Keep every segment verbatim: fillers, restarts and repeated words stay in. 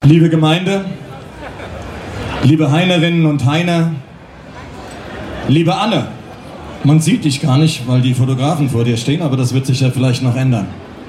Liebe Gemeinde, liebe Heinerinnen und Heiner, liebe Anne, man sieht dich gar nicht, weil die Fotografen vor dir stehen, aber das wird sich ja vielleicht noch ändern.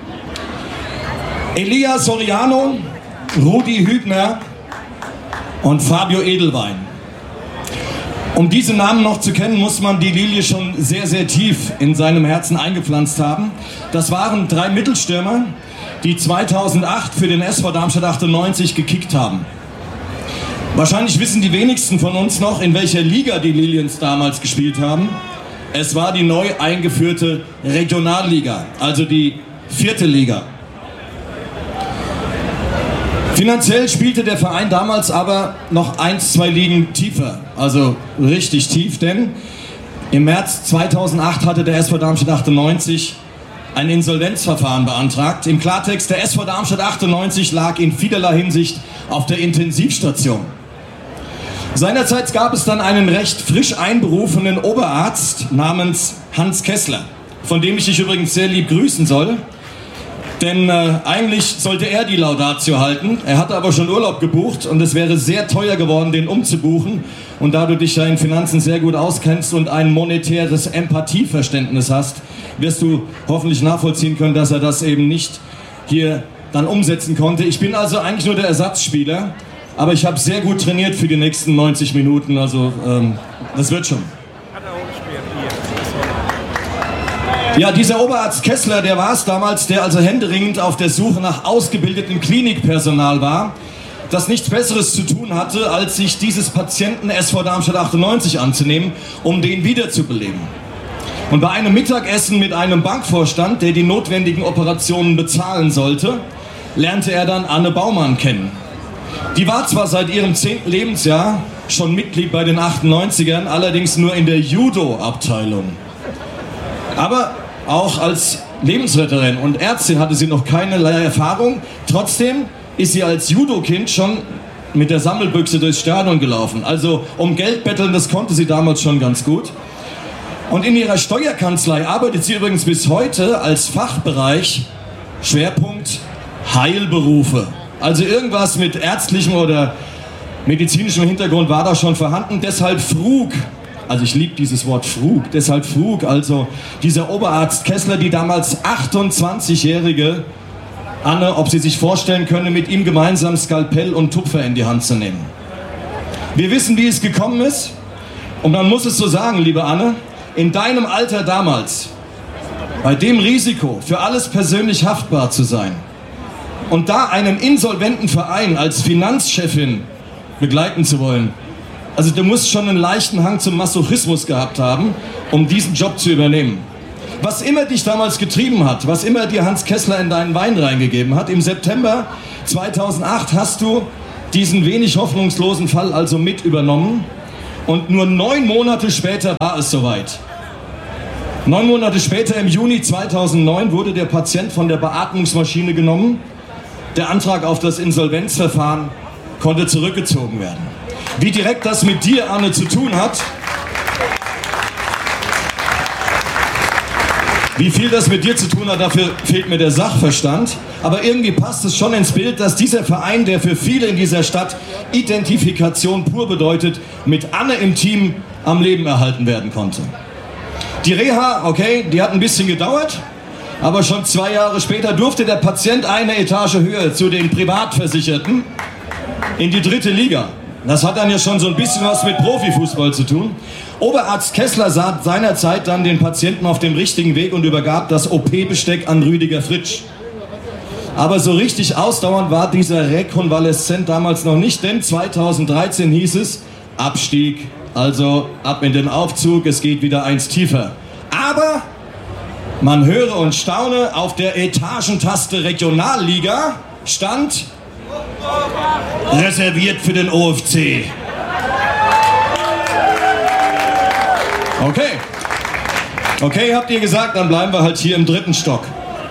Elia Soriano, Rudi Hübner und Fabio Edelwein. Um diese Namen noch zu kennen, muss man die Lilie schon sehr, sehr tief in seinem Herzen eingepflanzt haben. Das waren drei Mittelstürmer, die zweitausendacht für den S V Darmstadt achtundneunzig gekickt haben. Wahrscheinlich wissen die wenigsten von uns noch, in welcher Liga die Liliens damals gespielt haben. Es war die neu eingeführte Regionalliga, also die vierte Liga. Finanziell spielte der Verein damals aber noch eins, zwei Ligen tiefer, also richtig tief, denn im März zweitausendacht hatte der S V Darmstadt achtundneunzig ein Insolvenzverfahren beantragt. Im Klartext, der S V Darmstadt achtundneunzig lag in vielerlei Hinsicht auf der Intensivstation. Seinerzeit gab es dann einen recht frisch einberufenen Oberarzt namens Hans Kessler, von dem ich dich übrigens sehr lieb grüßen soll. Denn äh, eigentlich sollte er die Laudatio halten, er hatte aber schon Urlaub gebucht und es wäre sehr teuer geworden, den umzubuchen. Und da du dich ja in Finanzen sehr gut auskennst und ein monetäres Empathieverständnis hast, wirst du hoffentlich nachvollziehen können, dass er das eben nicht hier dann umsetzen konnte. Ich bin also eigentlich nur der Ersatzspieler, aber ich habe sehr gut trainiert für die nächsten neunzig Minuten, also ähm, das wird schon. Ja, dieser Oberarzt Kessler, der war es damals, der also händeringend auf der Suche nach ausgebildetem Klinikpersonal war, das nichts Besseres zu tun hatte, als sich dieses Patienten S V Darmstadt achtundneunzig anzunehmen, um den wiederzubeleben. Und bei einem Mittagessen mit einem Bankvorstand, der die notwendigen Operationen bezahlen sollte, lernte er dann Anne Baumann kennen. Die war zwar seit ihrem zehnten Lebensjahr schon Mitglied bei den achtundneunzigern, allerdings nur in der Judo-Abteilung. Aber auch als Lebensretterin und Ärztin hatte sie noch keinerlei Erfahrung. Trotzdem ist sie als Judo-Kind schon mit der Sammelbüchse durchs Stadion gelaufen. Also um Geld betteln, das konnte sie damals schon ganz gut. Und in ihrer Steuerkanzlei arbeitet sie übrigens bis heute als Fachbereich Schwerpunkt Heilberufe. Also irgendwas mit ärztlichem oder medizinischem Hintergrund war da schon vorhanden. Deshalb frug, also ich liebe dieses Wort frug, deshalb frug also dieser Oberarzt Kessler, die damals achtundzwanzigjährige Anne, ob sie sich vorstellen könne, mit ihm gemeinsam Skalpell und Tupfer in die Hand zu nehmen. Wir wissen, wie es gekommen ist. Und man muss es so sagen, liebe Anne, in deinem Alter damals, bei dem Risiko, für alles persönlich haftbar zu sein und da einen insolventen Verein als Finanzchefin begleiten zu wollen, also du musst schon einen leichten Hang zum Masochismus gehabt haben, um diesen Job zu übernehmen. Was immer dich damals getrieben hat, was immer dir Hans Kessler in deinen Wein reingegeben hat, im September zweitausendacht hast du diesen wenig hoffnungslosen Fall also mit übernommen und nur neun Monate später war es soweit. Neun Monate später, im Juni zweitausendneun, wurde der Patient von der Beatmungsmaschine genommen. Der Antrag auf das Insolvenzverfahren konnte zurückgezogen werden. Wie direkt das mit dir, Anne, zu tun hat, wie viel das mit dir zu tun hat, dafür fehlt mir der Sachverstand. Aber irgendwie passt es schon ins Bild, dass dieser Verein, der für viele in dieser Stadt Identifikation pur bedeutet, mit Anne im Team am Leben erhalten werden konnte. Die Reha, okay, die hat ein bisschen gedauert, aber schon zwei Jahre später durfte der Patient eine Etage höher zu den Privatversicherten in die dritte Liga. Das hat dann ja schon so ein bisschen was mit Profifußball zu tun. Oberarzt Kessler sah seinerzeit dann den Patienten auf dem richtigen Weg und übergab das O P-Besteck an Rüdiger Fritsch. Aber so richtig ausdauernd war dieser Rekonvaleszent damals noch nicht, denn zweitausenddreizehn hieß es Abstieg, also ab in den Aufzug, es geht wieder eins tiefer. Aber man höre und staune, auf der Etagentaste Regionalliga stand reserviert für den O F C. Okay. Okay, habt ihr gesagt, dann bleiben wir halt hier im dritten Stock.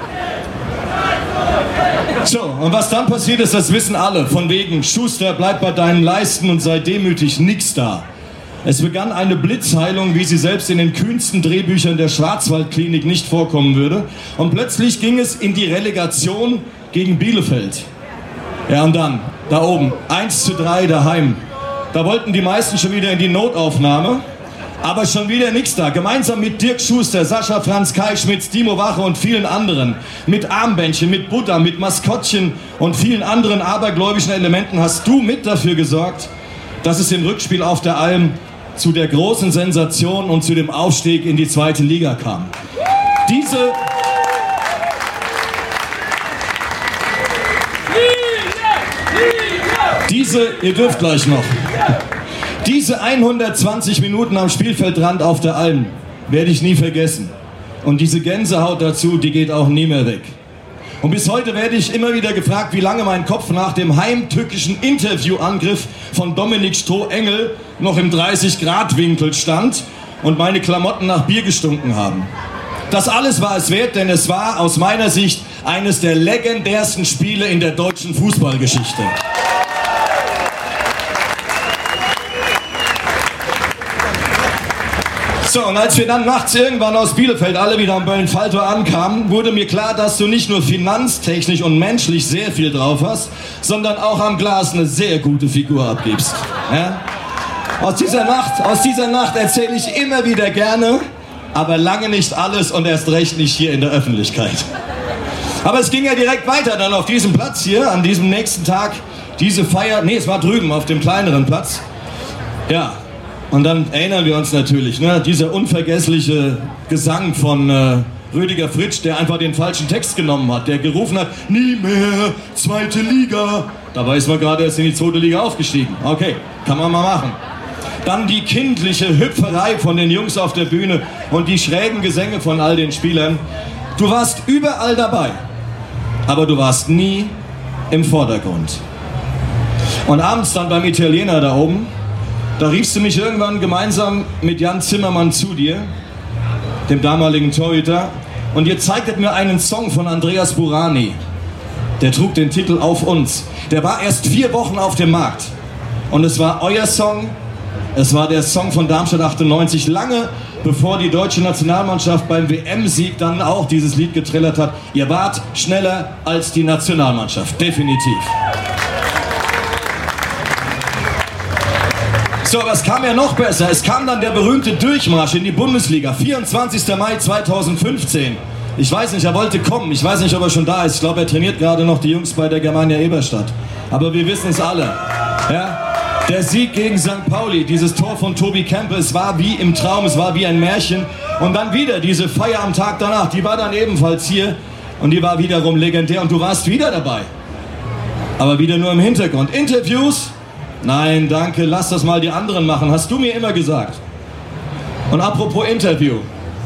So, und was dann passiert ist, das wissen alle. Von wegen, Schuster, bleib bei deinen Leisten und sei demütig, nix da. Es begann eine Blitzheilung, wie sie selbst in den kühnsten Drehbüchern der Schwarzwaldklinik nicht vorkommen würde. Und plötzlich ging es in die Relegation gegen Bielefeld. Ja, und dann Da oben, eins zu drei daheim. Da wollten die meisten schon wieder in die Notaufnahme, aber schon wieder nichts da. Gemeinsam mit Dirk Schuster, Sascha Franz, Kai Schmitz, Timo Wache und vielen anderen, mit Armbändchen, mit Buddha, mit Maskottchen und vielen anderen abergläubischen Elementen hast du mit dafür gesorgt, dass es im Rückspiel auf der Alm zu der großen Sensation und zu dem Aufstieg in die zweite Liga kam. Diese... Diese, ihr dürft gleich noch, diese hundertzwanzig Minuten am Spielfeldrand auf der Alm werde ich nie vergessen. Und diese Gänsehaut dazu, die geht auch nie mehr weg. Und bis heute werde ich immer wieder gefragt, wie lange mein Kopf nach dem heimtückischen Interviewangriff von Dominik Stroh-Engel noch im dreißig Grad Winkel stand und meine Klamotten nach Bier gestunken haben. Das alles war es wert, denn es war aus meiner Sicht eines der legendärsten Spiele in der deutschen Fußballgeschichte. So, und als wir dann nachts irgendwann aus Bielefeld alle wieder am Böllenfalltor ankamen, wurde mir klar, dass du nicht nur finanztechnisch und menschlich sehr viel drauf hast, sondern auch am Glas eine sehr gute Figur abgibst. Ja? Aus dieser Nacht, aus dieser Nacht erzähle ich immer wieder gerne, aber lange nicht alles und erst recht nicht hier in der Öffentlichkeit. Aber es ging ja direkt weiter dann auf diesem Platz hier, an diesem nächsten Tag, diese Feier, nee, es war drüben auf dem kleineren Platz. Ja. Und dann erinnern wir uns natürlich, ne, dieser unvergessliche Gesang von äh, Rüdiger Fritsch, der einfach den falschen Text genommen hat, der gerufen hat, nie mehr zweite Liga. Dabei ist man gerade erst in die zweite Liga aufgestiegen. Okay, kann man mal machen. Dann die kindliche Hüpferei von den Jungs auf der Bühne und die schrägen Gesänge von all den Spielern. Du warst überall dabei, aber du warst nie im Vordergrund. Und abends dann beim Italiener da oben, da riefst du mich irgendwann gemeinsam mit Jan Zimmermann zu dir, dem damaligen Torhüter, und ihr zeigtet mir einen Song von Andreas Burani. Der trug den Titel Auf uns. Der war erst vier Wochen auf dem Markt. Und es war euer Song, es war der Song von Darmstadt achtundneunzig, lange bevor die deutsche Nationalmannschaft beim W M-Sieg dann auch dieses Lied getrillert hat. Ihr wart schneller als die Nationalmannschaft, definitiv. So, aber es kam ja noch besser. Es kam dann der berühmte Durchmarsch in die Bundesliga. vierundzwanzigster Mai zweitausendfünfzehn. Ich weiß nicht, er wollte kommen. Ich weiß nicht, ob er schon da ist. Ich glaube, er trainiert gerade noch die Jungs bei der Germania Eberstadt. Aber wir wissen es alle. Ja? Der Sieg gegen Sankt Pauli, dieses Tor von Tobi Kempe, es war wie im Traum, es war wie ein Märchen. Und dann wieder diese Feier am Tag danach, die war dann ebenfalls hier. Und die war wiederum legendär. Und du warst wieder dabei. Aber wieder nur im Hintergrund. Interviews? Nein, danke, lass das mal die anderen machen, hast du mir immer gesagt. Und apropos Interview.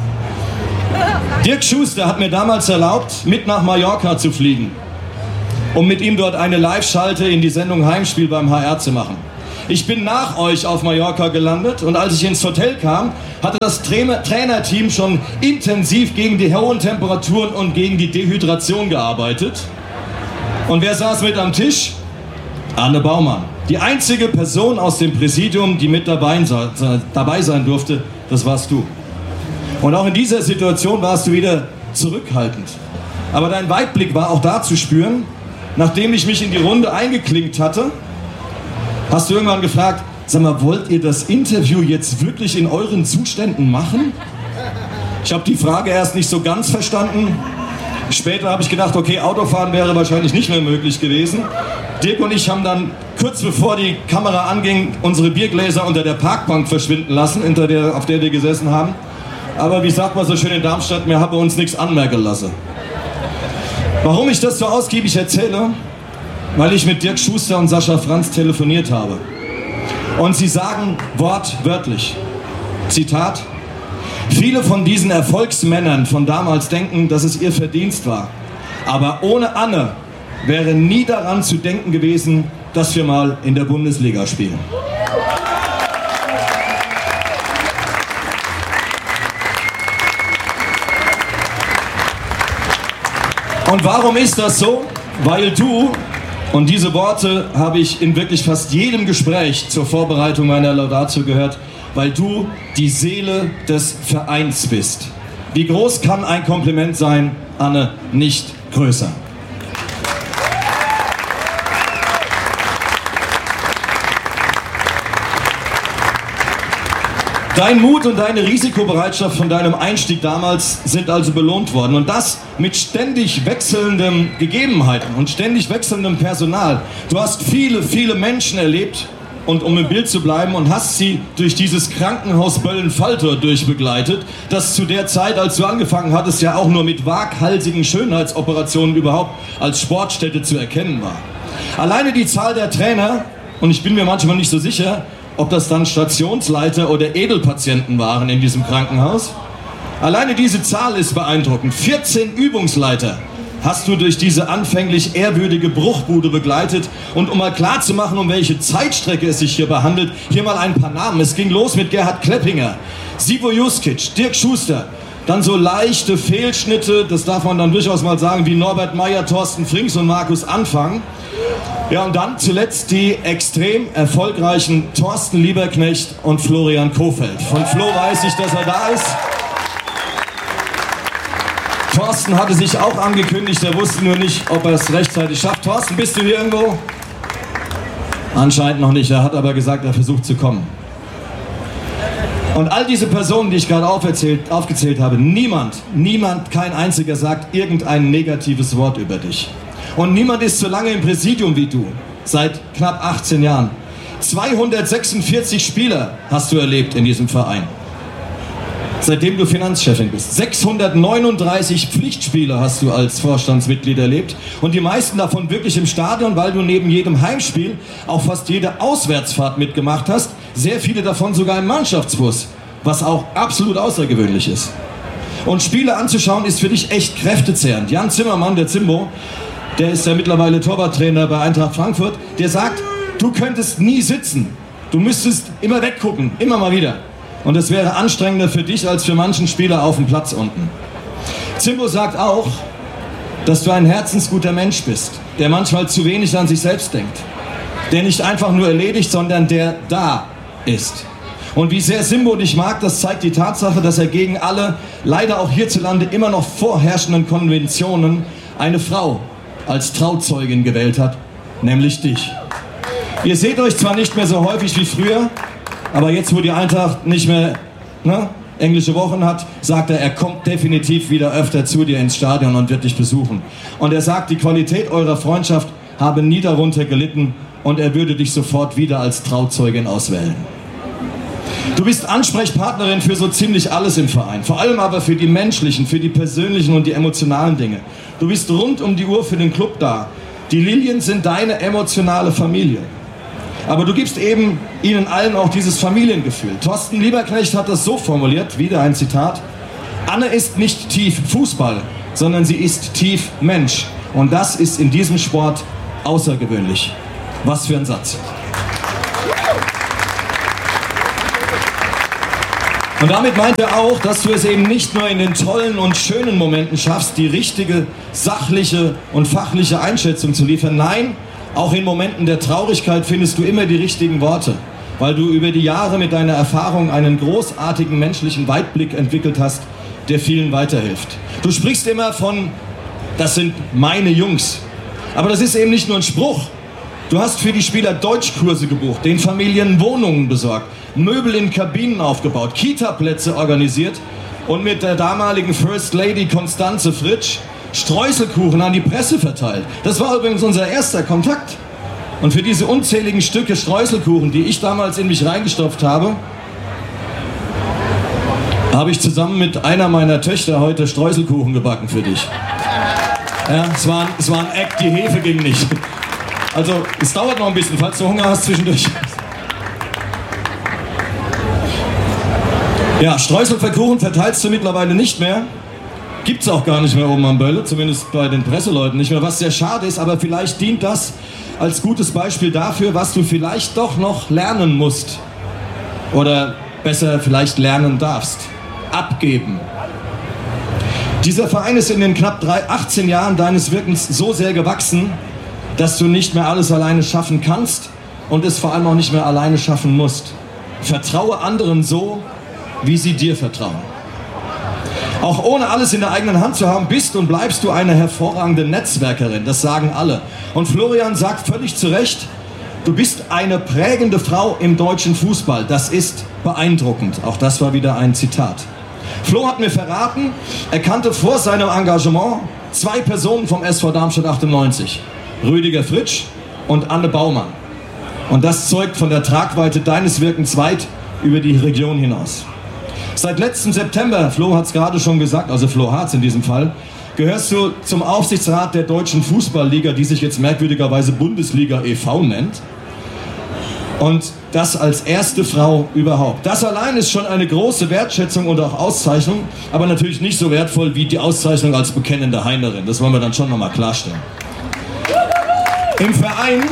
Dirk Schuster hat mir damals erlaubt, mit nach Mallorca zu fliegen, um mit ihm dort eine Live-Schalte in die Sendung Heimspiel beim H R zu machen. Ich bin nach euch auf Mallorca gelandet und als ich ins Hotel kam, hatte das Trainer- Trainerteam schon intensiv gegen die hohen Temperaturen und gegen die Dehydration gearbeitet. Und wer saß mit am Tisch? Arne Baumann. Die einzige Person aus dem Präsidium, die mit dabei, dabei sein durfte, das warst du. Und auch in dieser Situation warst du wieder zurückhaltend. Aber dein Weitblick war auch da zu spüren. Nachdem ich mich in die Runde eingeklinkt hatte, hast du irgendwann gefragt, sag mal, wollt ihr das Interview jetzt wirklich in euren Zuständen machen? Ich habe die Frage erst nicht so ganz verstanden. Später habe ich gedacht, okay, Autofahren wäre wahrscheinlich nicht mehr möglich gewesen. Dirk und ich haben dann kurz bevor die Kamera anging, unsere Biergläser unter der Parkbank verschwinden lassen, hinter der, auf der wir gesessen haben. Aber wie sagt man so schön in Darmstadt, wir haben uns nichts anmerken lassen. Warum ich das so ausgiebig erzähle? Weil ich mit Dirk Schuster und Sascha Franz telefoniert habe. Und sie sagen wortwörtlich, Zitat, viele von diesen Erfolgsmännern von damals denken, dass es ihr Verdienst war. Aber ohne Anne wäre nie daran zu denken gewesen, dass wir mal in der Bundesliga spielen. Und warum ist das so? Weil du, und diese Worte habe ich in wirklich fast jedem Gespräch zur Vorbereitung meiner Laudatio gehört, weil du die Seele des Vereins bist. Wie groß kann ein Kompliment sein, Anne, nicht größer. Dein Mut und deine Risikobereitschaft von deinem Einstieg damals sind also belohnt worden. Und das mit ständig wechselnden Gegebenheiten und ständig wechselndem Personal. Du hast viele, viele Menschen erlebt, und um im Bild zu bleiben, und hast sie durch dieses Krankenhaus Böllen-Falter durchbegleitet, das zu der Zeit, als du angefangen hattest, ja auch nur mit waghalsigen Schönheitsoperationen überhaupt als Sportstätte zu erkennen war. Alleine die Zahl der Trainer, und ich bin mir manchmal nicht so sicher, ob das dann Stationsleiter oder Edelpatienten waren in diesem Krankenhaus, alleine diese Zahl ist beeindruckend. vierzehn Übungsleiter hast du durch diese anfänglich ehrwürdige Bruchbude begleitet. Und um mal klar zu machen, um welche Zeitstrecke es sich hierbei handelt, hier mal ein paar Namen. Es ging los mit Gerhard Kleppinger, Sivo Juskic, Dirk Schuster, dann so leichte Fehlschnitte, das darf man dann durchaus mal sagen, wie Norbert Meyer, Thorsten Frings und Markus Anfang. Ja, und dann zuletzt die extrem erfolgreichen Thorsten Lieberknecht und Florian Kohfeldt. Von Flo weiß ich, dass er da ist. Thorsten hatte sich auch angekündigt, er wusste nur nicht, ob er es rechtzeitig schafft. Thorsten, bist du hier irgendwo? Anscheinend noch nicht, er hat aber gesagt, er versucht zu kommen. Und all diese Personen, die ich gerade aufgezählt habe, niemand, niemand, kein einziger sagt irgendein negatives Wort über dich. Und niemand ist so lange im Präsidium wie du, seit knapp achtzehn Jahren. zweihundertsechsundvierzig Spieler hast du erlebt in diesem Verein, seitdem du Finanzchefin bist. sechshundertneununddreißig Pflichtspiele hast du als Vorstandsmitglied erlebt und die meisten davon wirklich im Stadion, weil du neben jedem Heimspiel auch fast jede Auswärtsfahrt mitgemacht hast, sehr viele davon sogar im Mannschaftsbus, was auch absolut außergewöhnlich ist. Und Spiele anzuschauen ist für dich echt kräftezehrend. Jan Zimmermann, der Zimbo, der ist ja mittlerweile Torwarttrainer bei Eintracht Frankfurt, der sagt, du könntest nie sitzen, du müsstest immer weggucken, immer mal wieder. Und es wäre anstrengender für dich als für manchen Spieler auf dem Platz unten. Zimbo sagt auch, dass du ein herzensguter Mensch bist, der manchmal zu wenig an sich selbst denkt, der nicht einfach nur erledigt, sondern der da ist. Und wie sehr Zimbo dich mag, das zeigt die Tatsache, dass er gegen alle, leider auch hierzulande immer noch vorherrschenden Konventionen, eine Frau als Trauzeugin gewählt hat, nämlich dich. Ihr seht euch zwar nicht mehr so häufig wie früher, aber jetzt, wo die Eintracht nicht mehr ne, englische Wochen hat, sagt er, er kommt definitiv wieder öfter zu dir ins Stadion und wird dich besuchen. Und er sagt, die Qualität eurer Freundschaft habe nie darunter gelitten und er würde dich sofort wieder als Trauzeugin auswählen. Du bist Ansprechpartnerin für so ziemlich alles im Verein, vor allem aber für die menschlichen, für die persönlichen und die emotionalen Dinge. Du bist rund um die Uhr für den Club da. Die Lilien sind deine emotionale Familie. Aber du gibst eben ihnen allen auch dieses Familiengefühl. Thorsten Lieberknecht hat das so formuliert, wieder ein Zitat: Anne ist nicht tief Fußball, sondern sie ist tief Mensch. Und das ist in diesem Sport außergewöhnlich. Was für ein Satz. Und damit meint er auch, dass du es eben nicht nur in den tollen und schönen Momenten schaffst, die richtige, sachliche und fachliche Einschätzung zu liefern. Nein, auch in Momenten der Traurigkeit findest du immer die richtigen Worte, weil du über die Jahre mit deiner Erfahrung einen großartigen menschlichen Weitblick entwickelt hast, der vielen weiterhilft. Du sprichst immer von, das sind meine Jungs. Aber das ist eben nicht nur ein Spruch. Du hast für die Spieler Deutschkurse gebucht, den Familien Wohnungen besorgt, Möbel in Kabinen aufgebaut, Kita-Plätze organisiert und mit der damaligen First Lady Constanze Fritsch Streuselkuchen an die Presse verteilt. Das war übrigens unser erster Kontakt. Und für diese unzähligen Stücke Streuselkuchen, die ich damals in mich reingestopft habe, habe ich zusammen mit einer meiner Töchter heute Streuselkuchen gebacken für dich. Ja, es war, es war ein Act, die Hefe ging nicht. Also, es dauert noch ein bisschen, falls du Hunger hast zwischendurch. Ja, Streuselkuchen verteilst du mittlerweile nicht mehr. Gibt's auch gar nicht mehr oben am Bölle, zumindest bei den Presseleuten nicht mehr, was sehr schade ist, aber vielleicht dient das als gutes Beispiel dafür, was du vielleicht doch noch lernen musst. Oder besser vielleicht lernen darfst. Abgeben. Dieser Verein ist in den knapp achtzehn Jahren deines Wirkens so sehr gewachsen, dass du nicht mehr alles alleine schaffen kannst und es vor allem auch nicht mehr alleine schaffen musst. Vertraue anderen so, wie sie dir vertrauen. Auch ohne alles in der eigenen Hand zu haben, bist und bleibst du eine hervorragende Netzwerkerin, das sagen alle. Und Florian sagt völlig zu Recht, Du bist eine prägende Frau im deutschen Fußball. Das ist beeindruckend. Auch das war wieder ein Zitat. Flo hat mir verraten, er kannte vor seinem Engagement zwei Personen vom S V Darmstadt achtundneunzig. Rüdiger Fritsch und Anne Baumann. Und das zeugt von der Tragweite deines Wirkens weit über die Region hinaus. Seit letztem September, Flo hat es gerade schon gesagt, also Flo Harz in diesem Fall, gehörst du zum Aufsichtsrat der Deutschen Fußballliga, die sich jetzt merkwürdigerweise Bundesliga e V nennt. Und das als erste Frau überhaupt. Das allein ist schon eine große Wertschätzung und auch Auszeichnung, aber natürlich nicht so wertvoll wie die Auszeichnung als bekennende Heinerin. Das wollen wir dann schon nochmal klarstellen. Im Verein,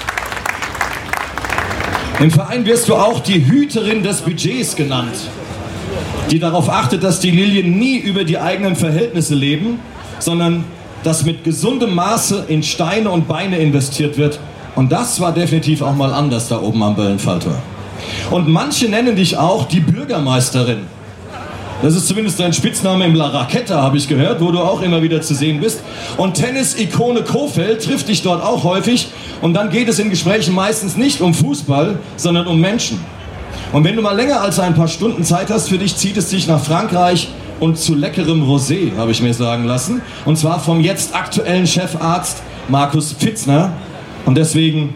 Im Verein wirst du auch die Hüterin des Budgets genannt, die darauf achtet, dass die Lilien nie über die eigenen Verhältnisse leben, sondern dass mit gesundem Maße in Steine und Beine investiert wird. Und das war definitiv auch mal anders da oben am Böllenfalltor. Und manche nennen dich auch die Bürgermeisterin. Das ist zumindest dein Spitzname im La Raqueta, habe ich gehört, wo du auch immer wieder zu sehen bist. Und Tennis-Ikone Kofeld trifft dich dort auch häufig. Und dann geht es in Gesprächen meistens nicht um Fußball, sondern um Menschen. Und wenn du mal länger als ein paar Stunden Zeit hast für dich, zieht es dich nach Frankreich und zu leckerem Rosé, habe ich mir sagen lassen. Und zwar vom jetzt aktuellen Chefarzt Markus Pfitzner. Und deswegen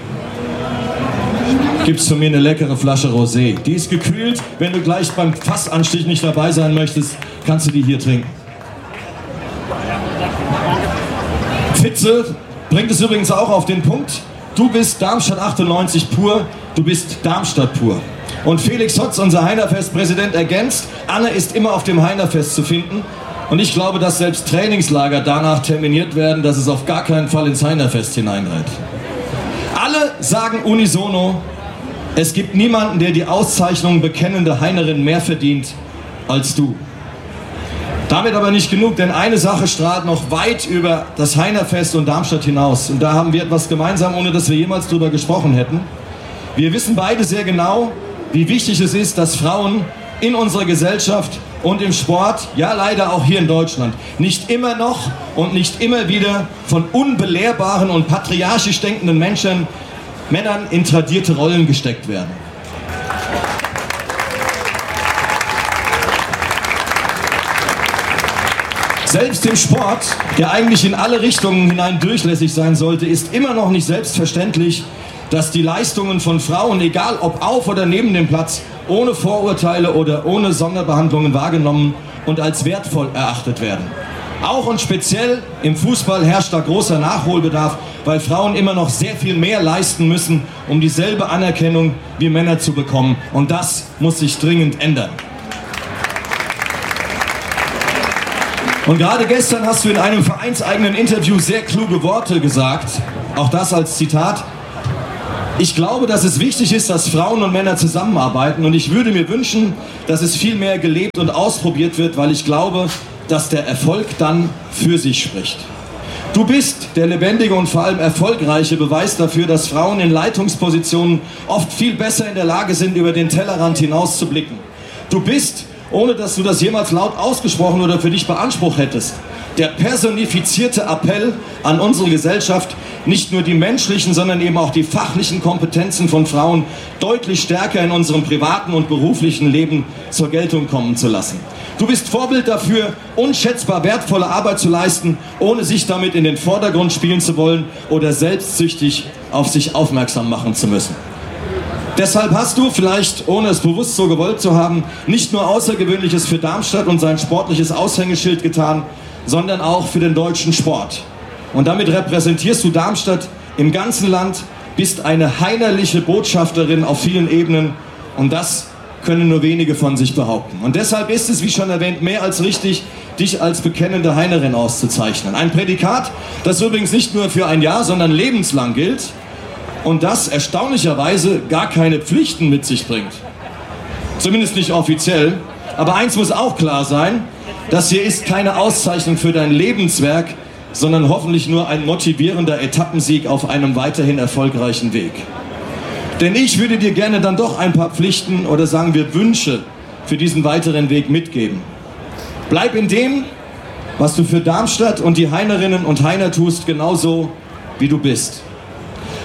gibt es von mir eine leckere Flasche Rosé. Die ist gekühlt. Wenn du gleich beim Fassanstich nicht dabei sein möchtest, kannst du die hier trinken. Pfitze bringt es übrigens auch auf den Punkt. Du bist Darmstadt achtundneunzig pur, du bist Darmstadt pur. Und Felix Hotz, unser Heinerfest-Präsident, ergänzt, Anne ist immer auf dem Heinerfest zu finden. Und ich glaube, dass selbst Trainingslager danach terminiert werden, dass es auf gar keinen Fall ins Heinerfest hineinreiht. Alle sagen unisono, es gibt niemanden, der die Auszeichnung bekennende Heinerin mehr verdient als du. Damit aber nicht genug, denn eine Sache strahlt noch weit über das Heinerfest und Darmstadt hinaus. Und da haben wir etwas gemeinsam, ohne dass wir jemals drüber gesprochen hätten. Wir wissen beide sehr genau, wie wichtig es ist, dass Frauen in unserer Gesellschaft und im Sport, ja leider auch hier in Deutschland, nicht immer noch und nicht immer wieder von unbelehrbaren und patriarchisch denkenden Menschen, Männern in tradierte Rollen gesteckt werden. Selbst im Sport, der eigentlich in alle Richtungen hinein durchlässig sein sollte, ist immer noch nicht selbstverständlich, dass die Leistungen von Frauen, egal ob auf oder neben dem Platz, ohne Vorurteile oder ohne Sonderbehandlungen wahrgenommen und als wertvoll erachtet werden. Auch und speziell im Fußball herrscht da großer Nachholbedarf, weil Frauen immer noch sehr viel mehr leisten müssen, um dieselbe Anerkennung wie Männer zu bekommen. Und das muss sich dringend ändern. Und gerade gestern hast du in einem vereinseigenen Interview sehr kluge Worte gesagt, auch das als Zitat. Ich glaube, dass es wichtig ist, dass Frauen und Männer zusammenarbeiten und ich würde mir wünschen, dass es viel mehr gelebt und ausprobiert wird, weil ich glaube, dass der Erfolg dann für sich spricht. Du bist der lebendige und vor allem erfolgreiche Beweis dafür, dass Frauen in Leitungspositionen oft viel besser in der Lage sind, über den Tellerrand hinaus zu blicken. Du bist, ohne dass du das jemals laut ausgesprochen oder für dich beansprucht hättest, der personifizierte Appell an unsere Gesellschaft, nicht nur die menschlichen, sondern eben auch die fachlichen Kompetenzen von Frauen deutlich stärker in unserem privaten und beruflichen Leben zur Geltung kommen zu lassen. Du bist Vorbild dafür, unschätzbar wertvolle Arbeit zu leisten, ohne sich damit in den Vordergrund spielen zu wollen oder selbstsüchtig auf sich aufmerksam machen zu müssen. Deshalb hast du, vielleicht ohne es bewusst so gewollt zu haben, nicht nur Außergewöhnliches für Darmstadt und sein sportliches Aushängeschild getan, sondern auch für den deutschen Sport. Und damit repräsentierst du Darmstadt im ganzen Land, bist eine heinerliche Botschafterin auf vielen Ebenen und das können nur wenige von sich behaupten. Und deshalb ist es, wie schon erwähnt, mehr als richtig, dich als bekennende Heinerin auszuzeichnen. Ein Prädikat, das übrigens nicht nur für ein Jahr, sondern lebenslang gilt und das erstaunlicherweise gar keine Pflichten mit sich bringt. Zumindest nicht offiziell. Aber eins muss auch klar sein, das hier ist keine Auszeichnung für dein Lebenswerk, sondern hoffentlich nur ein motivierender Etappensieg auf einem weiterhin erfolgreichen Weg. Denn ich würde dir gerne dann doch ein paar Pflichten oder sagen wir Wünsche für diesen weiteren Weg mitgeben. Bleib in dem, was du für Darmstadt und die Heinerinnen und Heiner tust, genauso wie du bist.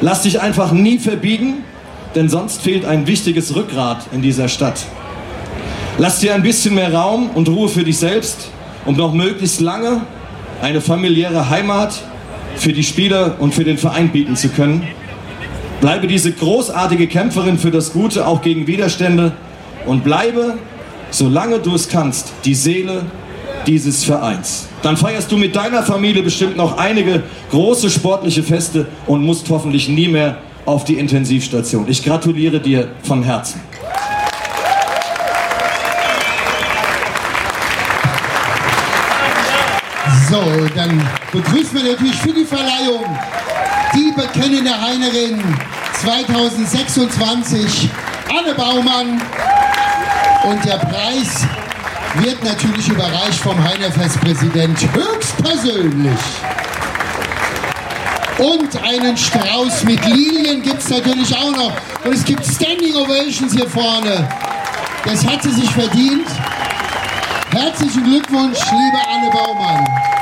Lass dich einfach nie verbiegen, denn sonst fehlt ein wichtiges Rückgrat in dieser Stadt. Lass dir ein bisschen mehr Raum und Ruhe für dich selbst, um noch möglichst lange eine familiäre Heimat für die Spieler und für den Verein bieten zu können. Bleibe diese großartige Kämpferin für das Gute, auch gegen Widerstände, und bleibe, solange du es kannst, die Seele dieses Vereins. Dann feierst du mit deiner Familie bestimmt noch einige große sportliche Feste und musst hoffentlich nie mehr auf die Intensivstation. Ich gratuliere dir von Herzen. So, dann begrüßen wir natürlich für die Verleihung die bekennende Heinerin zweitausendsechsundzwanzig, Anne Baumann. Und der Preis wird natürlich überreicht vom Heinerfest-Präsident höchstpersönlich. Und einen Strauß mit Lilien gibt es natürlich auch noch. Und es gibt Standing Ovations hier vorne. Das hat sie sich verdient. Herzlichen Glückwunsch, liebe Anne Baumann.